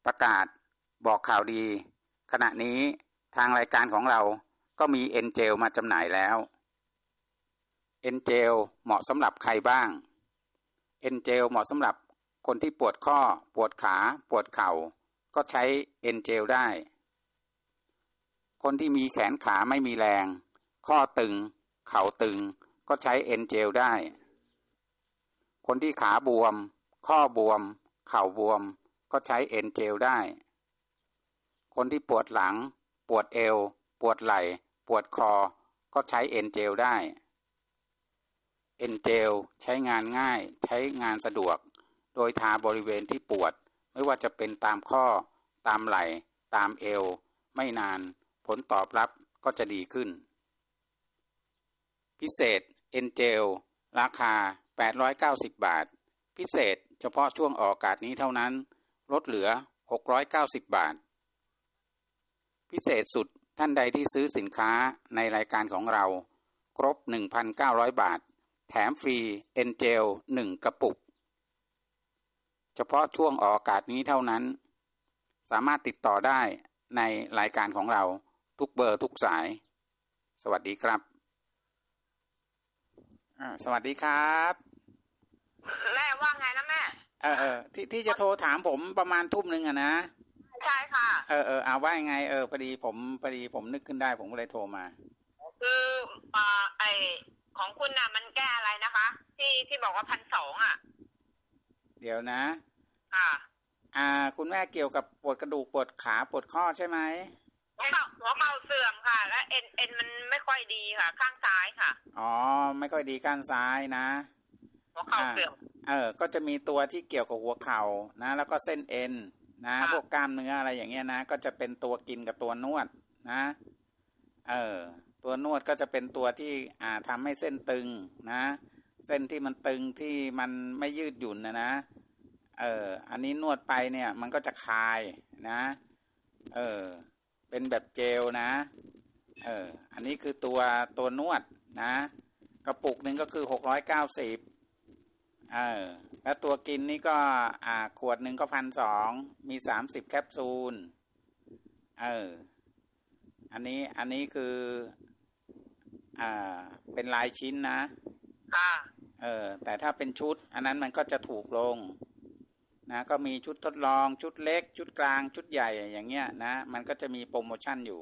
ประกาศบอกข่าวดีขณะนี้ทางรายการของเราก็มีเอ็นเจลมาจำหน่ายแล้วเอ็นเจลเหมาะสำหรับใครบ้างเอ็นเจลเหมาะสำหรับคนที่ปวดข้อปวดขาปวดเข่าก็ใช้เอ็นเจลได้คนที่มีแขนขาไม่มีแรงข้อตึงเข่าตึงก็ใช้เอ็นเจลได้คนที่ขาบวมข้อบวมเข่าบวมก็ใช้เอ็นเจลได้คนที่ปวดหลังปวดเอวปวดไหล่ปวดคอก็ใช้เอ็นเจลได้เอ็นเจลใช้งานง่ายใช้งานสะดวกโดยทาบริเวณที่ปวดไม่ว่าจะเป็นตามข้อตามไหล่ตามเอวไม่นานผลตอบรับก็จะดีขึ้นพิเศษเอ็นเจลราคา890 บาทพิเศษเฉพาะช่วงออกอากาศนี้เท่านั้นลดเหลือ690 บาทพิเศษสุดท่านใดที่ซื้อสินค้าในรายการของเราครบ 1,900 บาทแถมฟรีเอ็นเจล1 กระปุกเฉพาะช่วงออกอากาศนี้เท่านั้นสามารถติดต่อได้ในรายการของเราทุกเบอร์ทุกสายสวัสดีครับสวัสดีครับแม่ว่าไงนะแม่ที่จะโทรถามผมประมาณทุ่มนึงอะนะใช่ค่ะเอาว่ายังไงพอดีผมนึกขึ้นได้ผมก็เลยโทรมาคือไอของคุณน่ะมันแก้อะไรนะคะที่บอกว่า1,200อ่ะเดี๋ยวนะค่ะคุณแม่เกี่ยวกับปวดกระดูกปวดขาปวดข้อใช่ไหมหัวเข่าเสื่อมค่ะและเอ็นมันไม่ค่อยดีค่ะข้างซ้ายค่ะอ๋อไม่ค่อยดีข้างซ้ายนะหัวเข่าเสื่อมก็จะมีตัวที่เกี่ยวกับหัวเข่านะแล้วก็เส้นเอ็นนะพวกกล้ามเนื้ออะไรอย่างเงี้ยนะก็จะเป็นตัวกินกับตัวนวดนะตัวนวดก็จะเป็นตัวที่ทำให้เส้นตึงนะเส้นที่มันตึงที่มันไม่ยืดหยุ่นนะอันนี้นวดไปเนี่ยมันก็จะคลายนะเป็นแบบเจลนะอันนี้คือตัวนวดนะกระปุกนึงก็คือ690แล้วตัวกินนี่ก็ขวดนึงก็1,200มี30แคปซูลอันนี้คือเป็นรายชิ้นนะค่ะแต่ถ้าเป็นชุดอันนั้นมันก็จะถูกลงนะก็มีชุดทดลองชุดเล็กชุดกลางชุดใหญ่อย่างเงี้ยนะมันก็จะมีโปรโมชั่นอยู่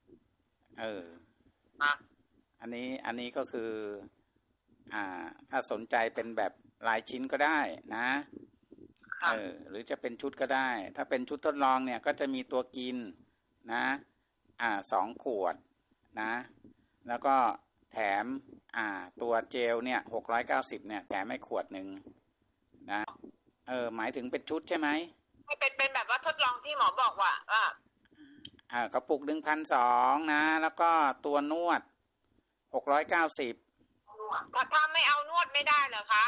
อันนี้ก็คือถ้าสนใจเป็นแบบรายชิ้นก็ได้นะหรือจะเป็นชุดก็ได้ถ้าเป็นชุดทดลองเนี่ยก็จะมีตัวกินนะ2 ขวดนะแล้วก็แถมตัวเจลเนี่ย690เนี่ยแถมให้ขวดนึงนะหมายถึงเป็นชุดใช่ไหมเป็นแบบว่าทดลองที่หมอบอกว่ากระปุก 1,200 นะแล้วก็ตัวนวด690 ถ้าไม่เอานวดไม่ได้เหรอคะ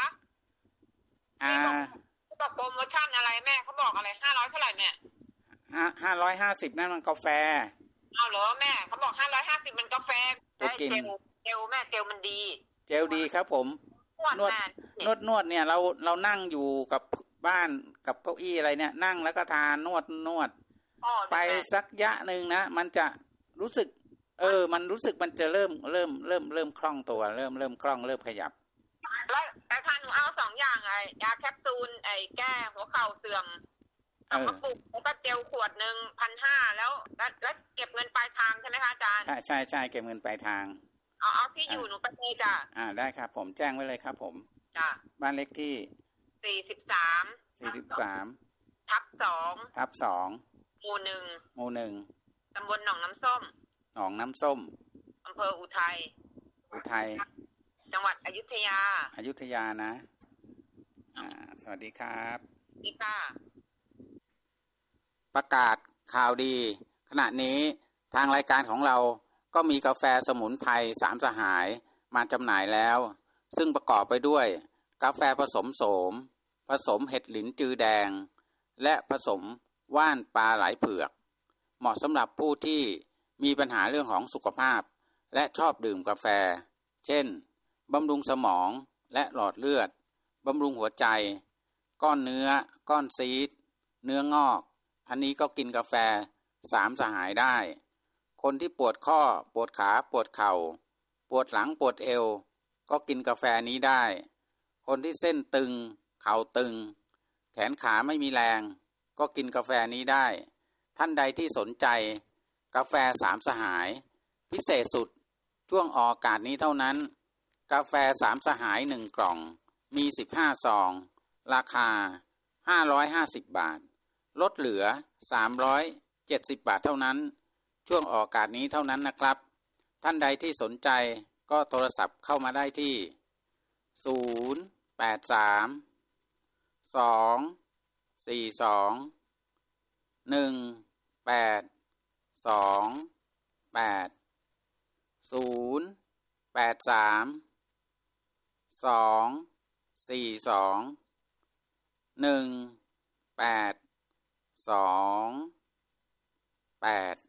บอกโปรโมชั่นอะไรแม่เขาบอกอะไร500เท่าไหร่แม่ 550นั่นมันกาแฟเอาเหรอแม่เขาบอก550มันกาแฟตัวกินเจลแม่เจลมันดีเจลดีครับผมนวดเนี่ยเรานั่งอยู่กับบ้านกับเก้าอี้อะไรเนี่ยนั่งแล้วก็ทานวดไปสักยะนึงนะมันจะรู้สึกมันรู้สึกมันจะเริ่มคล่องตัวเริ่มคล่องเริ่มขยับแล้วแต่ถ้าหนูเอา2อย่างยาแคปซูลแก้หัวเข่าเสื่อมกระปุกแล้วก็เจลขวดนึง 1,500แล้วเก็บเงินปลายทางใช่ไหมคะอาจารย์ใช่เก็บเงินปลายทางเอาที่อยู่หนูไปเลยจ้ะได้ครับผมแจ้งไว้เลยครับผมจ้ะบ้านเลขที่ 43 ทับ 2 หมู่ 1 ตำบลหนองน้ำส้มอำเภออุทัยจังหวัดอยุธยานะสวัสดีครับดีค่ะประกาศข่าวดีขณะนี้ทางรายการของเราก็มีกาแฟสมุนไพร3 สหายมาจำหน่ายแล้วซึ่งประกอบไปด้วยกาแฟผสมโสมผสมเห็ดหลินจือแดงและผสมว่านปลาไหลเผือกเหมาะสำหรับผู้ที่มีปัญหาเรื่องของสุขภาพและชอบดื่มกาแฟเช่นบำรุงสมองและหลอดเลือดบำรุงหัวใจก้อนเนื้อก้อนซีสเนื้องอกอันนี้ก็กินกาแฟ3 สหายได้คนที่ปวดข้อปวดขาปวดเข่าปวดหลังปวดเอวก็กินกาแฟนี้ได้คนที่เส้นตึงเข่าตึงแขนขาไม่มีแรงก็กินกาแฟนี้ได้ท่านใดที่สนใจกาแฟ3 สหายพิเศษสุดช่วงออกอากาศนี้เท่านั้นกาแฟ3 สหาย1 กล่องมี15 ซองราคา550 บาทลดเหลือ370 บาทเท่านั้นช่วงออกอากาศนี้เท่านั้นนะครับท่านใดที่สนใจก็โทรศัพท์เข้ามาได้ที่083 242 1828 083 242 1828